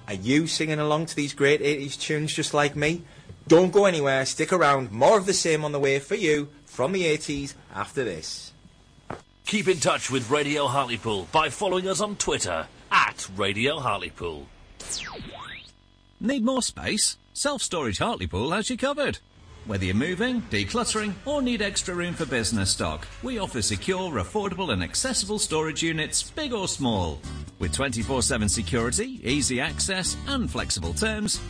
Are you singing along to these great 80s tunes just like me? Don't go anywhere, stick around, more of the same on the way for you from the 80s after this. Keep in touch with Radio Hartlepool by following us on Twitter @Radio Hartlepool. Need more space? Self-Storage Hartlepool has you covered. Whether you're moving, decluttering, or need extra room for business stock, we offer secure, affordable and accessible storage units, big or small. With 24/7 security, easy access and flexible terms,